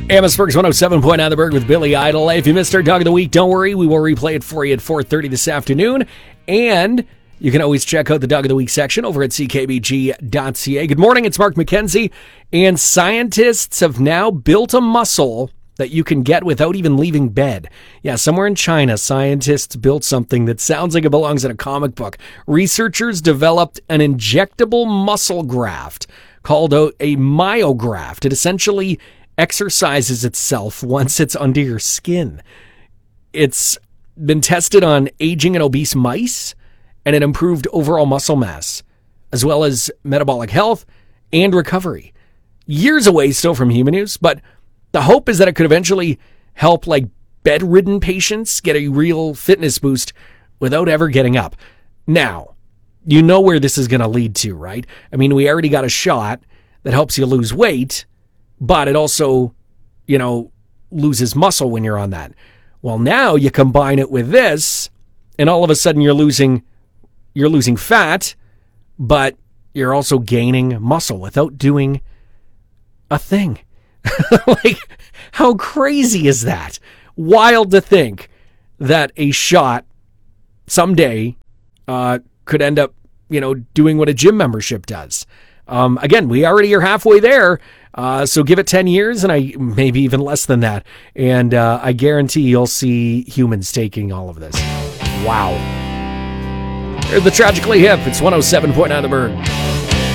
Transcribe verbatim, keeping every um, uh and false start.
Amherstburg's one oh seven point nine The Berg with Billy Idol. If you missed our Dog of the Week, don't worry. We will replay it for you at four thirty this afternoon. And you can always check out the Dog of the Week section over at c k b g dot c a. Good morning, it's Mark McKenzie. And scientists have now built a muscle that you can get without even leaving bed. Yeah, somewhere in China, scientists built something that sounds like it belongs in a comic book. Researchers developed an injectable muscle graft called a, a myograft. It essentially exercises itself once it's under your skin. It's been tested on aging and obese mice, and it improved overall muscle mass, as well as metabolic health and recovery. Years away still from human use, but the hope is that it could eventually help like bedridden patients get a real fitness boost without ever getting up. Now, you know where this is going to lead to, right? I mean, we already got a shot that helps you lose weight, but it also, you know, loses muscle when you're on that. Well, now you combine it with this, and all of a sudden you're losing, you're losing fat, but you're also gaining muscle without doing a thing. Like, how crazy is that? Wild to think that a shot someday uh, could end up, you know, doing what a gym membership does. Um, again, we already are halfway there, uh, so give it ten years, and I maybe even less than that, and uh, I guarantee you'll see humans taking all of this. Wow. Here's the Tragically Hip. It's one oh seven point nine The Berg.